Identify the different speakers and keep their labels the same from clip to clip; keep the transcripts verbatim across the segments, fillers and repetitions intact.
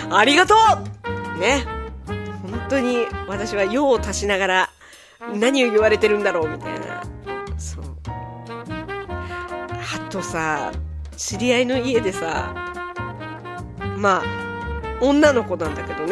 Speaker 1: ありがとうね。本当に私は用を足しながら何を言われてるんだろうみたいな。そう。あとさ、知り合いの家でさ、まあ女の子なんだけどね、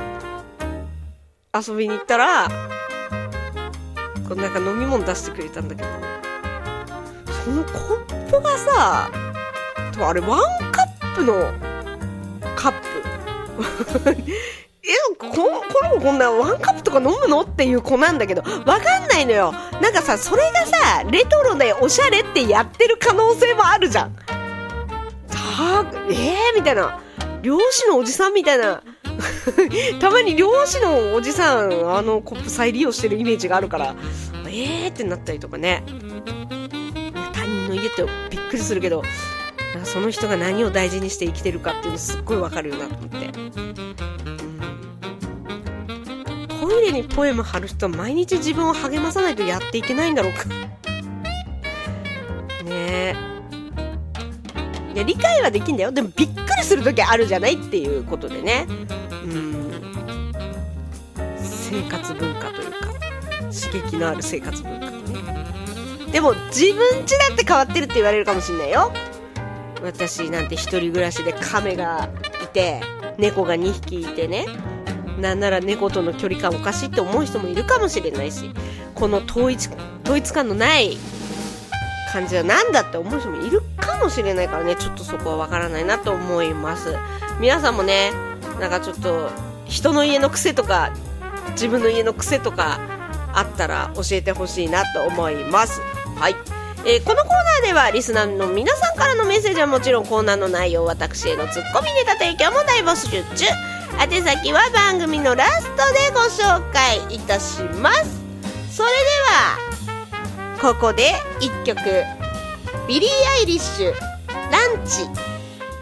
Speaker 1: 遊びに行ったらこうなんか飲み物出してくれたんだけど、そのコップがさ、あれワンカップのカップえ、こ、この子こんなワンカップとか飲むのっていう子なんだけど、わかんないのよ。なんかさ、それがさ、レトロでおしゃれってやってる可能性もあるじゃん。たえーみたいな、漁師のおじさんみたいなたまに漁師のおじさんあのコップ再利用してるイメージがあるから、えーってなったりとかね。他人の家ってびっくりするけど、その人が何を大事にして生きてるかっていうのすっごいわかるよなと思って、うん、トイレにポエム貼る人は毎日自分を励まさないとやっていけないんだろうかねえ。いや理解はできんだよ。でもびっくりする時あるじゃないっていうことでね、うん、生活文化というか刺激のある生活文化ね。でも自分家だって変わってるって言われるかもしんないよ。私なんて一人暮らしで亀がいて猫がにひきいてね、なんなら猫との距離感おかしいって思う人もいるかもしれないし、この統一統一感のない感じはなんだって思う人もいるかもしれないからね、ちょっとそこはわからないなと思います。皆さんもね、なんかちょっと人の家の癖とか自分の家の癖とかあったら教えてほしいなと思います。はい、えー、このコーナーではリスナーの皆さんからのメッセージはもちろん、コーナーの内容、私へのツッコミネタ提供も大募集中。宛先は番組のラストでご紹介いたします。それではここでいっきょく、ビリー・アイリッシュ、ランチ。